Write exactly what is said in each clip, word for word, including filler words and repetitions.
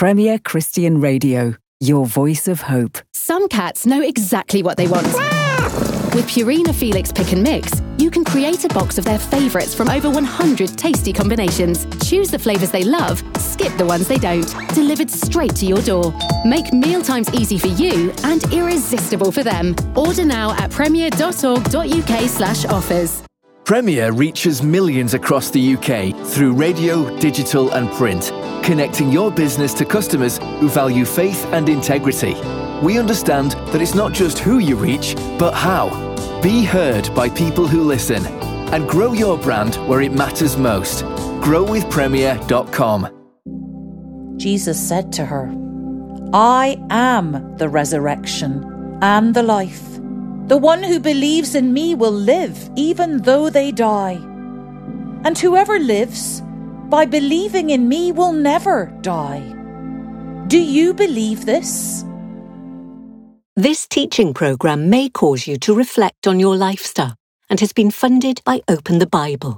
Premier Christian Radio, your voice of hope. Some cats know exactly what they want. With Purina Felix Pick and Mix, you can create a box of their favourites from over one hundred tasty combinations. Choose the flavours they love, skip the ones they don't. Delivered straight to your door. Make mealtimes easy for you and irresistible for them. Order now at premier.org.uk slash offers. Premier reaches millions across the U K through radio, digital and print, connecting your business to customers who value faith and integrity. We understand that it's not just who you reach, but how. Be heard by people who listen and grow your brand where it matters most. grow with premier dot com. Jesus said to her, I am the resurrection and the life. The one who believes in me will live even though they die. And whoever lives by believing in me will never die. Do you believe this? This teaching programme may cause you to reflect on your lifestyle and has been funded by Open the Bible.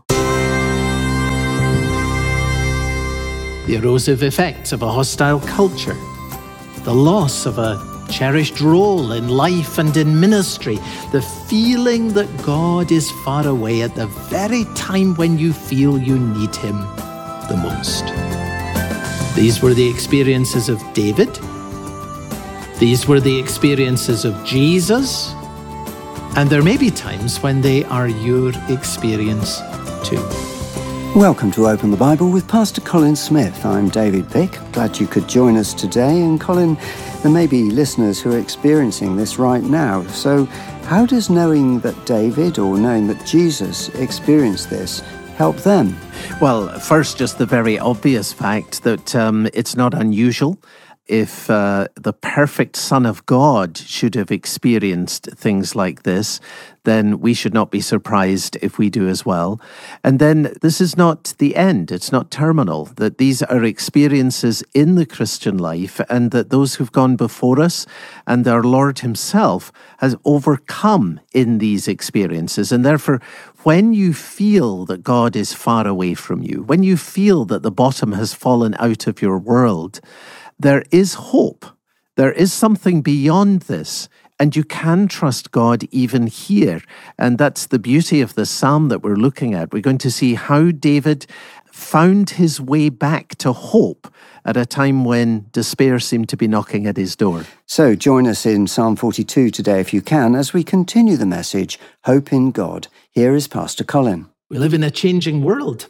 The erosive effects of a hostile culture, the loss of a cherished role in life and in ministry, the feeling that God is far away at the very time when you feel you need Him the most. These were the experiences of David. These were the experiences of Jesus, and there may be times when they are your experience too. Welcome to Open the Bible with Pastor Colin Smith. I'm David Pick. Glad you could join us today. And Colin, there may be listeners who are experiencing this right now. So how does knowing that David or knowing that Jesus experienced this help them? Well, first, just the very obvious fact that um, it's not unusual. If uh, the perfect Son of God should have experienced things like this, then we should not be surprised if we do as well. And then this is not the end. It's not terminal, that these are experiences in the Christian life, and that those who've gone before us and our Lord Himself has overcome in these experiences. And therefore, when you feel that God is far away from you, when you feel that the bottom has fallen out of your world, there is hope. There is something beyond this, and you can trust God even here. And that's the beauty of the psalm that we're looking at. We're going to see how David found his way back to hope at a time when despair seemed to be knocking at his door. So join us in Psalm forty-two today if you can, as we continue the message, Hope in God. Here is Pastor Colin. We live in a changing world.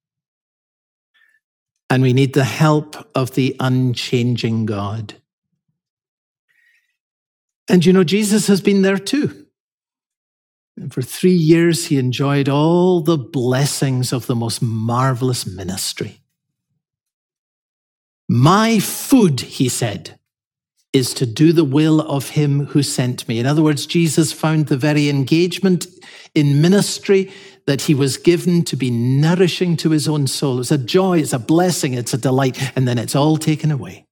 And we need the help of the unchanging God. And you know, Jesus has been there too. And for three years, He enjoyed all the blessings of the most marvelous ministry. My food, He said, is to do the will of Him who sent me. In other words, Jesus found the very engagement in ministry that He was given to be nourishing to His own soul. It's a joy, it's a blessing, it's a delight, and then it's all taken away.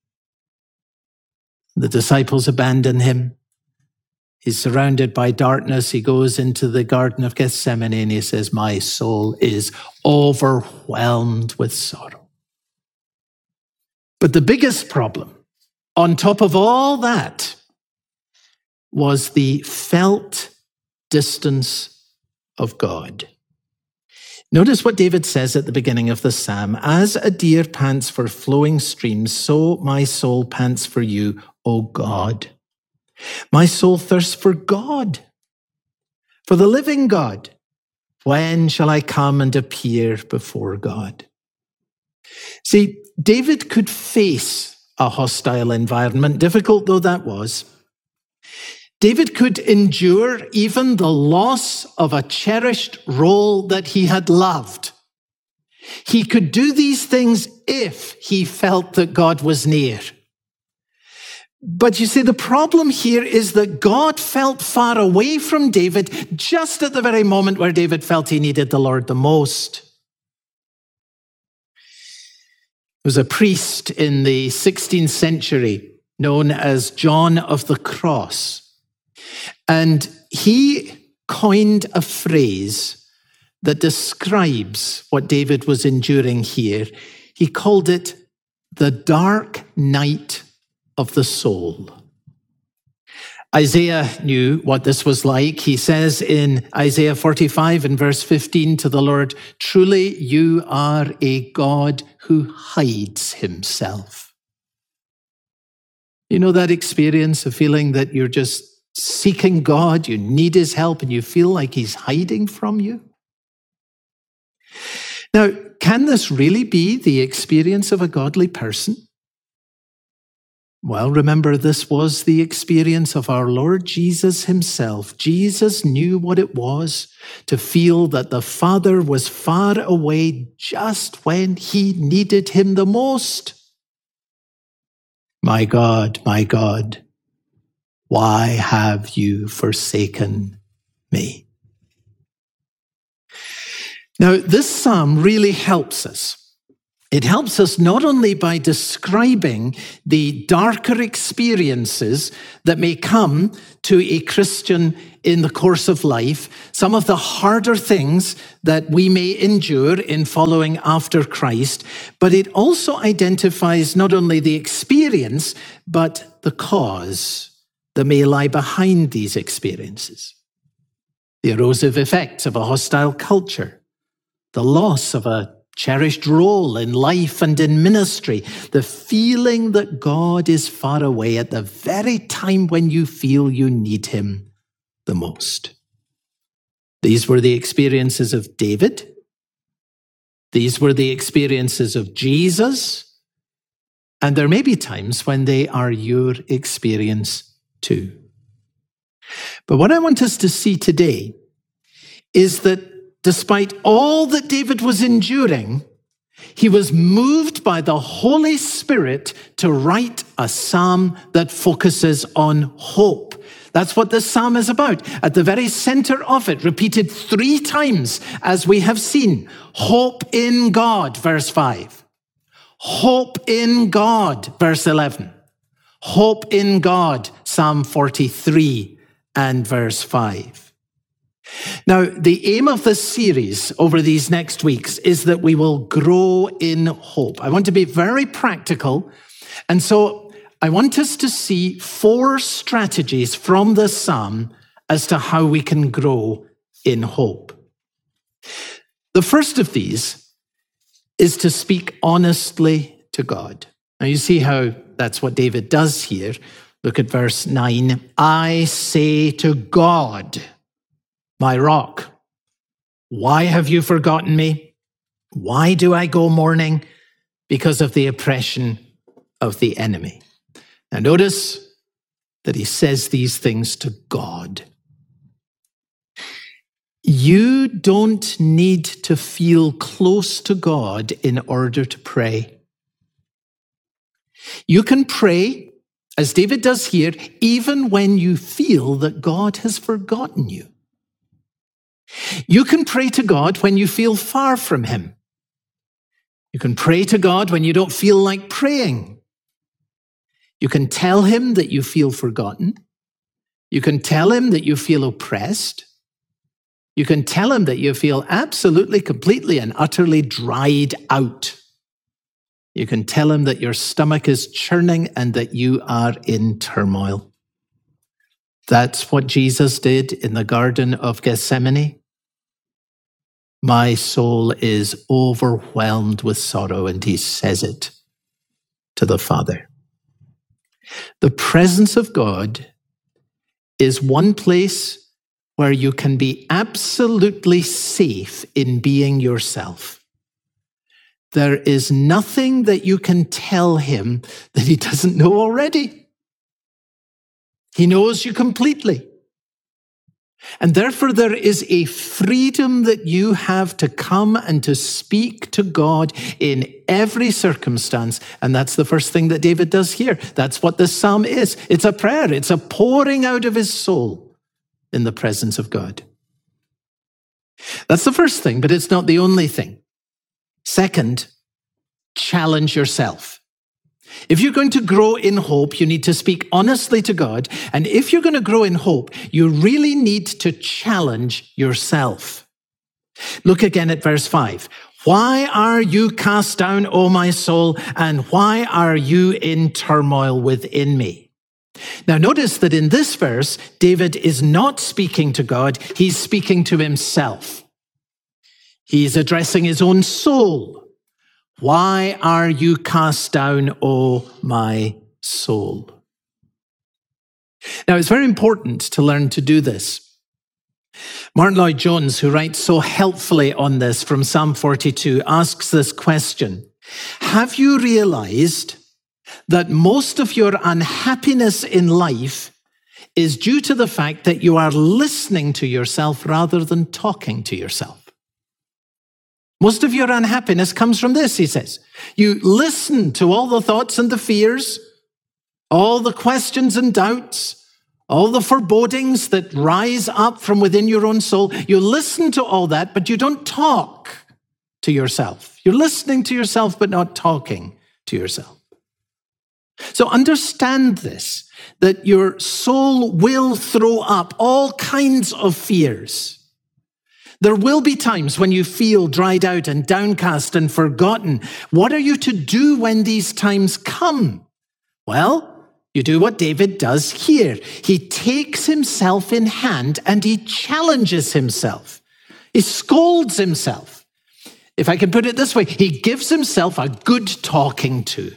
The disciples abandon Him. He's surrounded by darkness. He goes into the Garden of Gethsemane and He says, my soul is overwhelmed with sorrow. But the biggest problem, on top of all that, was the felt distance of God. Notice what David says at the beginning of the psalm. As a deer pants for flowing streams, so my soul pants for you, O God. My soul thirsts for God, for the living God. When shall I come and appear before God? See, David could face a hostile environment, difficult though that was. David could endure even the loss of a cherished role that he had loved. He could do these things if he felt that God was near. But you see, the problem here is that God felt far away from David just at the very moment where David felt he needed the Lord the most. There was a priest in the sixteenth century known as John of the Cross. And he coined a phrase that describes what David was enduring here. He called it the dark night of the soul. Isaiah knew what this was like. He says in Isaiah forty-five and verse fifteen to the Lord, "Truly you are a God who hides himself." You know that experience of feeling that you're just seeking God, you need his help, and you feel like he's hiding from you? Now, can this really be the experience of a godly person? Well, remember, this was the experience of our Lord Jesus himself. Jesus knew what it was to feel that the Father was far away just when he needed him the most. My God, my God, why have you forsaken me? Now, this psalm really helps us. It helps us not only by describing the darker experiences that may come to a Christian in the course of life, some of the harder things that we may endure in following after Christ, but it also identifies not only the experience, but the cause that may lie behind these experiences. The erosive effects of a hostile culture, the loss of a cherished role in life and in ministry, the feeling that God is far away at the very time when you feel you need him the most. These were the experiences of David. These were the experiences of Jesus. And there may be times when they are your experience too. But what I want us to see today is that despite all that David was enduring, he was moved by the Holy Spirit to write a psalm that focuses on hope. That's what this psalm is about. At the very center of it, repeated three times, as we have seen, hope in God, verse five. Hope in God, verse eleven. Hope in God, Psalm forty-three and verse five. Now, the aim of this series over these next weeks is that we will grow in hope. I want to be very practical, and so I want us to see four strategies from this psalm as to how we can grow in hope. The first of these is to speak honestly to God. Now, you see how that's what David does here. Look at verse nine. I say to God, my rock, why have you forgotten me? Why do I go mourning? Because of the oppression of the enemy. Now notice that he says these things to God. You don't need to feel close to God in order to pray. You can pray, as David does here, even when you feel that God has forgotten you. You can pray to God when you feel far from him. You can pray to God when you don't feel like praying. You can tell him that you feel forgotten. You can tell him that you feel oppressed. You can tell him that you feel absolutely, completely, and utterly dried out. You can tell him that your stomach is churning and that you are in turmoil. That's what Jesus did in the Garden of Gethsemane. My soul is overwhelmed with sorrow, and he says it to the Father. The presence of God is one place where you can be absolutely safe in being yourself. There is nothing that you can tell him that he doesn't know already. He knows you completely. And therefore, there is a freedom that you have to come and to speak to God in every circumstance. And that's the first thing that David does here. That's what this psalm is. It's a prayer. It's a pouring out of his soul in the presence of God. That's the first thing, but it's not the only thing. Second, challenge yourself. If you're going to grow in hope, you need to speak honestly to God. And if you're going to grow in hope, you really need to challenge yourself. Look again at verse five. Why are you cast down, O my soul, and why are you in turmoil within me? Now notice that in this verse, David is not speaking to God, he's speaking to himself. He's addressing his own soul. Why are you cast down, O my soul? Now it's very important to learn to do this. Martin Lloyd-Jones, who writes so helpfully on this from Psalm forty-two, asks this question: have you realized that most of your unhappiness in life is due to the fact that you are listening to yourself rather than talking to yourself? Most of your unhappiness comes from this, he says. You listen to all the thoughts and the fears, all the questions and doubts, all the forebodings that rise up from within your own soul. You listen to all that, but you don't talk to yourself. You're listening to yourself, but not talking to yourself. So understand this, that your soul will throw up all kinds of fears. There will be times when you feel dried out and downcast and forgotten. What are you to do when these times come? Well, you do what David does here. He takes himself in hand and he challenges himself. He scolds himself. If I can put it this way, he gives himself a good talking to.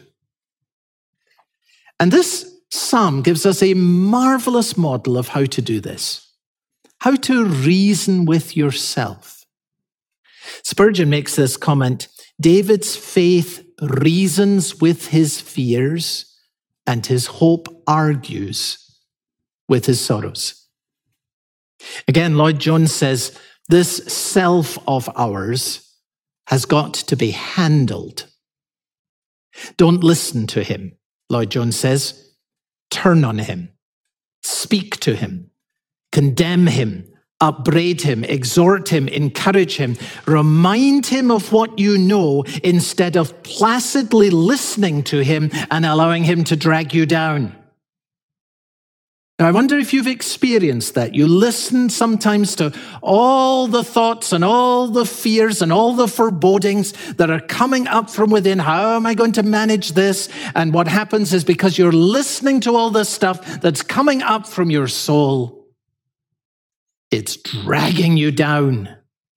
And this psalm gives us a marvelous model of how to do this, how to reason with yourself. Spurgeon makes this comment: David's faith reasons with his fears, and his hope argues with his sorrows. Again, Lloyd-Jones says, this self of ours has got to be handled. Don't listen to him, Lloyd-Jones says. Turn on him. Speak to him. Condemn him. Upbraid him. Exhort him. Encourage him. Remind him of what you know instead of placidly listening to him and allowing him to drag you down. Now, I wonder if you've experienced that. You listen sometimes to all the thoughts and all the fears and all the forebodings that are coming up from within. How am I going to manage this? And what happens is, because you're listening to all this stuff that's coming up from your soul, it's dragging you down.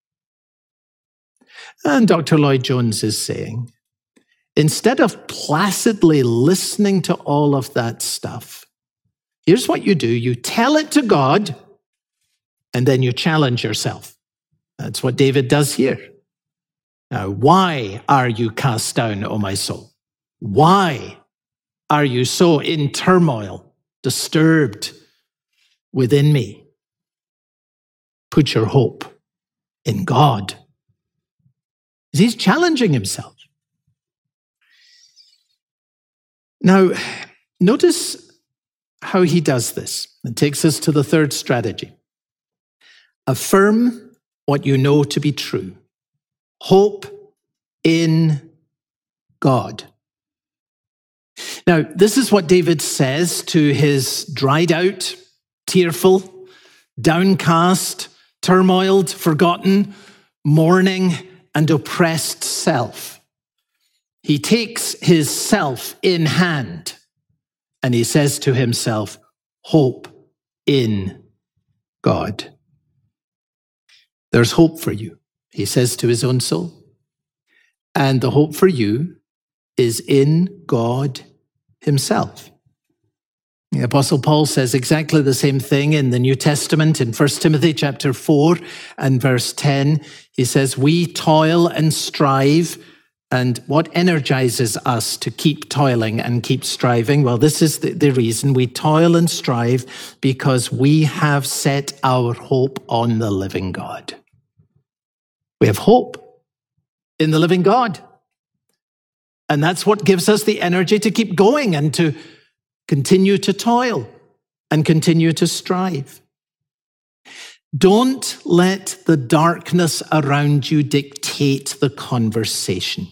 And Doctor Lloyd-Jones is saying, instead of placidly listening to all of that stuff, here's what you do. You tell it to God, and then you challenge yourself. That's what David does here. Now, why are you cast down, O my soul? Why are you so in turmoil, disturbed within me? Put your hope in God. He's challenging himself. Now, notice how he does this. It takes us to the third strategy. Affirm what you know to be true. Hope in God. Now, this is what David says to his dried out, tearful, downcast, turmoiled, forgotten, mourning, and oppressed self. He takes his self in hand and he says to himself, hope in God. There's hope for you, he says to his own soul. And the hope for you is in God himself. The Apostle Paul says exactly the same thing in the New Testament in First Timothy chapter four and verse ten. He says, we toil and strive. And what energizes us to keep toiling and keep striving? Well, this is the, the reason we toil and strive, because we have set our hope on the living God. We have hope in the living God. And that's what gives us the energy to keep going and to continue to toil and continue to strive. Don't let the darkness around you dictate the conversation.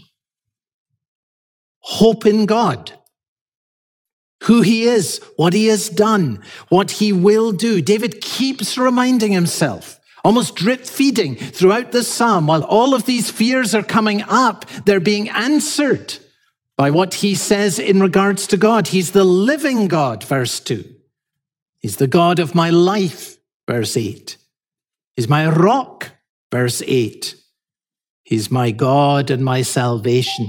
Hope in God, who he is, what he has done, what he will do. David keeps reminding himself almost drip feeding throughout the psalm. While all of these fears are coming up, they're being answered by what he says in regards to God. He's the living God, verse two. He's the God of my life, verse eight. He's my rock, verse eight. He's my God and my salvation,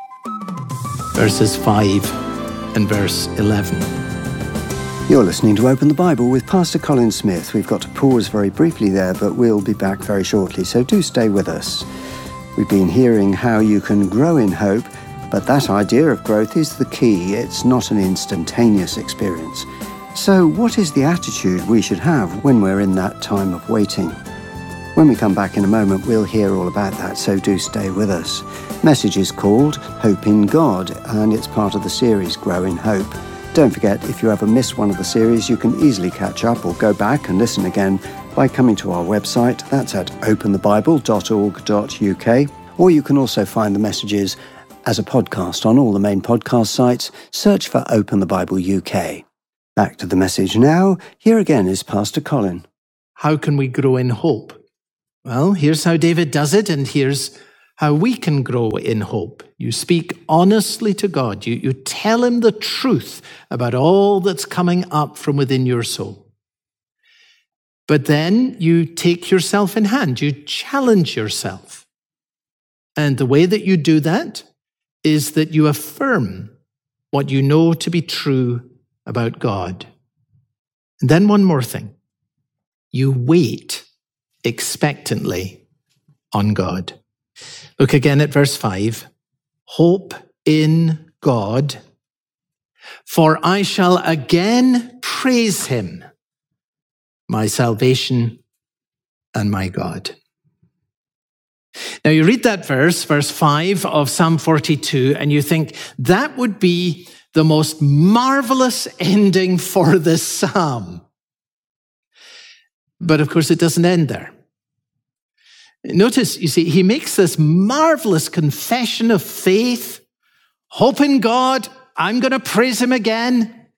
verses five and verse eleven. You're listening to Open the Bible with Pastor Colin Smith. We've got to pause very briefly there, but we'll be back very shortly, so do stay with us. We've been hearing how you can grow in hope, but that idea of growth is the key. It's not an instantaneous experience. So what is the attitude we should have when we're in that time of waiting? When we come back in a moment, we'll hear all about that, so do stay with us. Message is called Hope in God, and it's part of the series Grow in Hope. Don't forget, if you ever miss one of the series, you can easily catch up or go back and listen again by coming to our website. That's at open the bible dot org dot U K. Or you can also find the messages as a podcast on all the main podcast sites. Search for Open the Bible U K. Back to the message now. Here again is Pastor Colin. How can we grow in hope? Well, here's how David does it, and here's how we can grow in hope. You speak honestly to God. You, you tell him the truth about all that's coming up from within your soul. But then you take yourself in hand. You challenge yourself. And the way that you do that is that you affirm what you know to be true about God. And then one more thing. You wait expectantly on God. Look again at verse five. Hope in God, for I shall again praise him, my salvation and my God. Now you read that verse, verse five of Psalm forty-two, and you think that would be the most marvelous ending for this psalm. But of course it doesn't end there. Notice, you see, he makes this marvelous confession of faith, hope in God, I'm going to praise him again.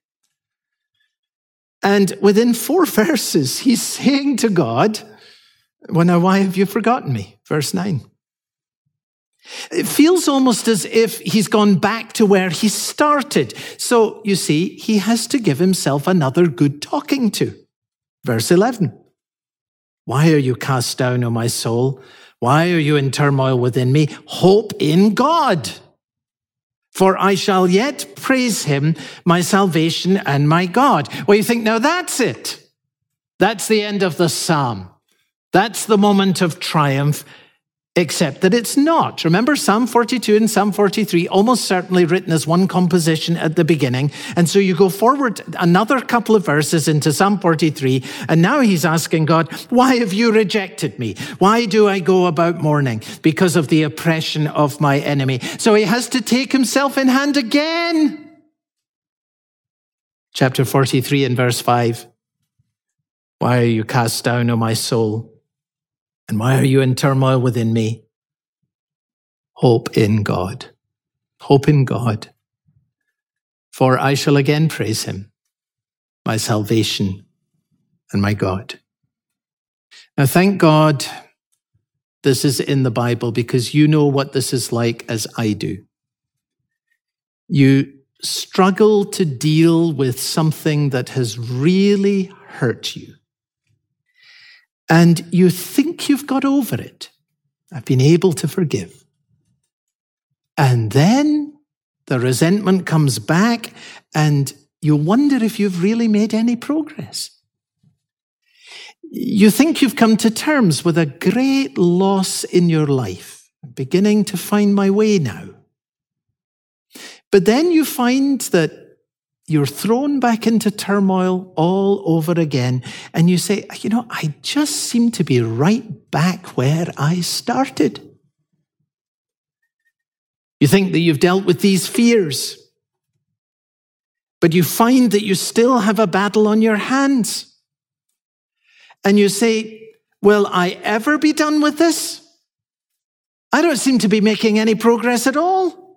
And within four verses, he's saying to God, well, now, why have you forgotten me? Verse nine. It feels almost as if he's gone back to where he started. So, you see, he has to give himself another good talking to. Verse eleven. Why are you cast down, O my soul? Why are you in turmoil within me? Hope in God. For I shall yet praise him, my salvation and my God. Well, you think, now that's it. That's the end of the psalm. That's the moment of triumph, except that it's not. Remember, Psalm forty-two and Psalm forty-three, almost certainly written as one composition at the beginning. And so you go forward another couple of verses into Psalm forty-three, and now he's asking God, why have you rejected me? Why do I go about mourning? Because of the oppression of my enemy. So he has to take himself in hand again. Chapter forty-three and verse five. Why are you cast down, O my soul? And why are you in turmoil within me? Hope in God. Hope in God. For I shall again praise him, my salvation and my God. Now, thank God this is in the Bible, because you know what this is like as I do. You struggle to deal with something that has really hurt you. And you think you've got over it. I've been able to forgive. And then the resentment comes back, and you wonder if you've really made any progress. You think you've come to terms with a great loss in your life. I'm beginning to find my way now. But then you find that you're thrown back into turmoil all over again, and you say, you know, I just seem to be right back where I started. You think that you've dealt with these fears, but you find that you still have a battle on your hands. And you say, will I ever be done with this? I don't seem to be making any progress at all.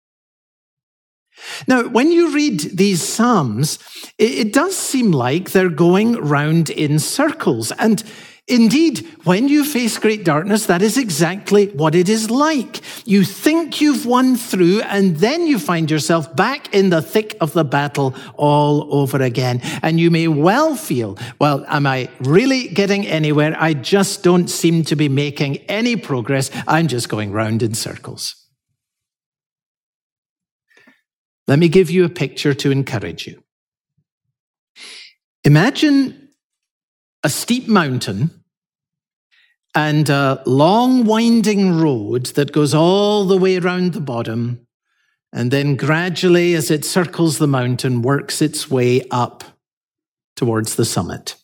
Now, when you read these Psalms, it does seem like they're going round in circles. And Indeed, when you face great darkness, that is exactly what it is like. You think you've won through, and then you find yourself back in the thick of the battle all over again. And you may well feel, well, am I really getting anywhere? I just don't seem to be making any progress. I'm just going round in circles. Let me give you a picture to encourage you. Imagine a steep mountain and a long winding road that goes all the way around the bottom, and then gradually, as it circles the mountain, works its way up towards the summit.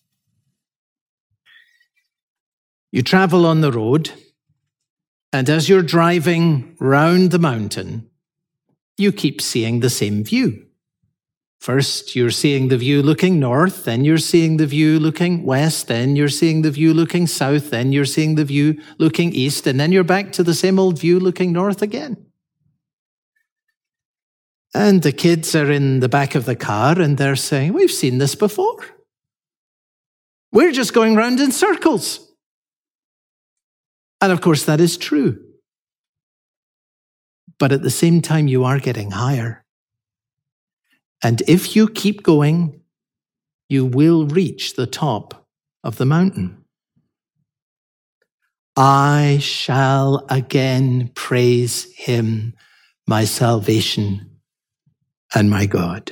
You travel on the road, and as you're driving round the mountain, you keep seeing the same view. First, you're seeing the view looking north, then you're seeing the view looking west, then you're seeing the view looking south, then you're seeing the view looking east, and then you're back to the same old view looking north again. And the kids are in the back of the car and they're saying, we've seen this before. We're just going round in circles. And of course, that is true. But at the same time, you are getting higher. And if you keep going, you will reach the top of the mountain. I shall again praise him, my salvation and my God.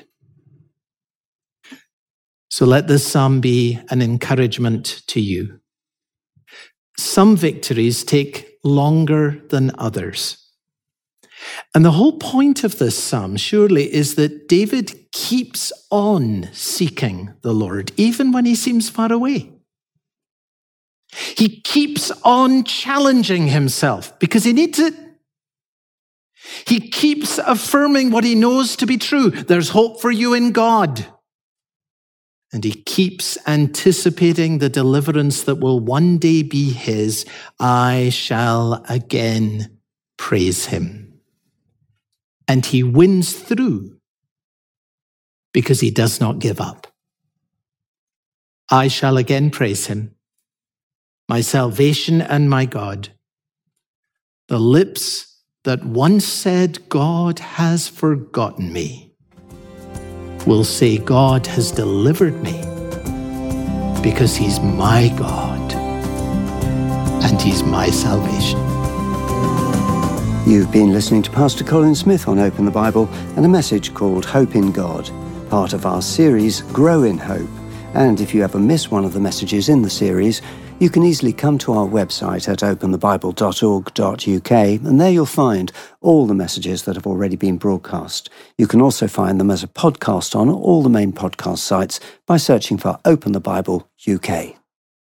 So let this psalm be an encouragement to you. Some victories take longer than others. And the whole point of this psalm, surely, is that David keeps on seeking the Lord, even when he seems far away. He keeps on challenging himself because he needs it. He keeps affirming what he knows to be true. There's hope for you in God. And he keeps anticipating the deliverance that will one day be his. I shall again praise him. And he wins through because he does not give up. I shall again praise him, my salvation and my God. The lips that once said, God has forgotten me, will say, God has delivered me because he's my God and he's my salvation. You've been listening to Pastor Colin Smith on Open the Bible and a message called Hope in God, part of our series Grow in Hope. And if you ever miss one of the messages in the series, you can easily come to our website at open the bible dot org dot U K, and there you'll find all the messages that have already been broadcast. You can also find them as a podcast on all the main podcast sites by searching for Open the Bible U K.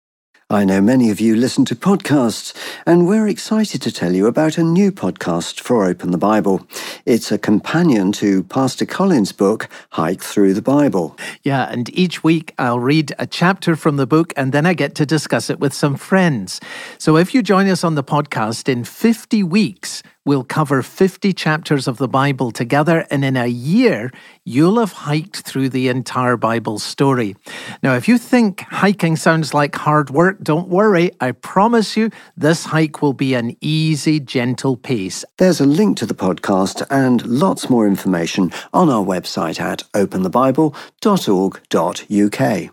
I know many of you listen to podcasts, and we're excited to tell you about a new podcast for Open the Bible. It's a companion to Pastor Colin's book, Hike Through the Bible. Yeah, and each week I'll read a chapter from the book, and then I get to discuss it with some friends. So if you join us on the podcast, in fifty weeks, we'll cover fifty chapters of the Bible together, and in a year, you'll have hiked through the entire Bible story. Now, if you think hiking sounds like hard work, don't worry. I promise you, this hike will be an easy, gentle pace. There's a link to the podcast and lots more information on our website at open the bible dot org dot U K.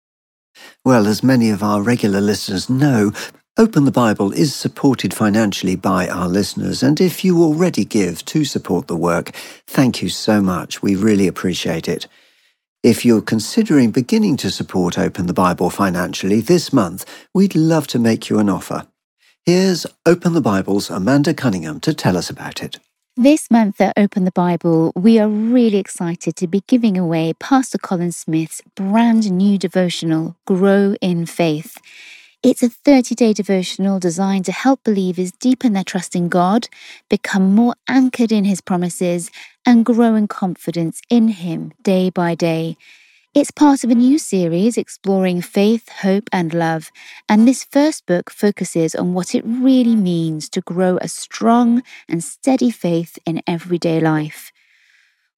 Well, as many of our regular listeners know, Open the Bible is supported financially by our listeners, and if you already give to support the work, thank you so much. We really appreciate it. If you're considering beginning to support Open the Bible financially this month, we'd love to make you an offer. Here's Open the Bible's Amanda Cunningham to tell us about it. This month at Open the Bible, we are really excited to be giving away Pastor Colin Smith's brand new devotional, Grow in Faith. It's a thirty-day devotional designed to help believers deepen their trust in God, become more anchored in his promises, and grow in confidence in him day by day. It's part of a new series exploring faith, hope, and love, and this first book focuses on what it really means to grow a strong and steady faith in everyday life.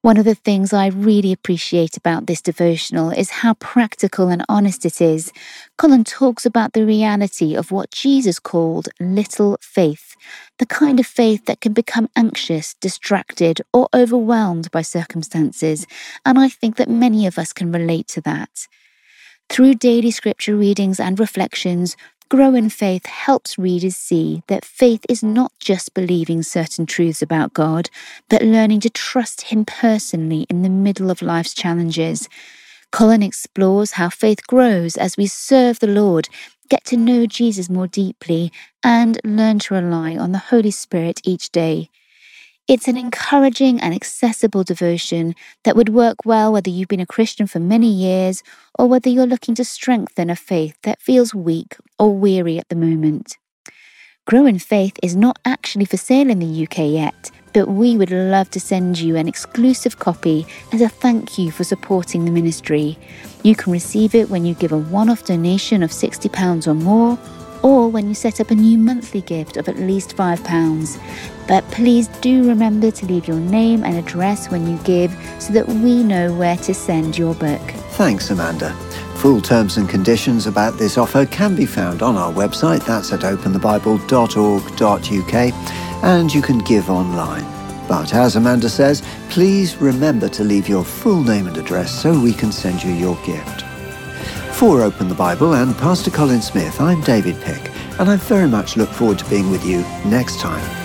One of the things I really appreciate about this devotional is how practical and honest it is. Colin talks about the reality of what Jesus called little faith, the kind of faith that can become anxious, distracted, or overwhelmed by circumstances, and I think that many of us can relate to that. Through daily scripture readings and reflections, Grow in Faith helps readers see that faith is not just believing certain truths about God, but learning to trust Him personally in the middle of life's challenges. Colin explores how faith grows as we serve the Lord, get to know Jesus more deeply, and learn to rely on the Holy Spirit each day. It's an encouraging and accessible devotion that would work well whether you've been a Christian for many years or whether you're looking to strengthen a faith that feels weak or weary at the moment. Grow in Faith is not actually for sale in the U K yet, but we would love to send you an exclusive copy as a thank you for supporting the ministry. You can receive it when you give a one-off donation of sixty pounds or more, or when you set up a new monthly gift of at least five pounds. But please do remember to leave your name and address when you give so that we know where to send your book. Thanks, Amanda. Full terms and conditions about this offer can be found on our website. That's at open the bible dot org dot U K, and you can give online. But as Amanda says, please remember to leave your full name and address so we can send you your gift. For Open the Bible and Pastor Colin Smith, I'm David Pick, and I very much look forward to being with you next time.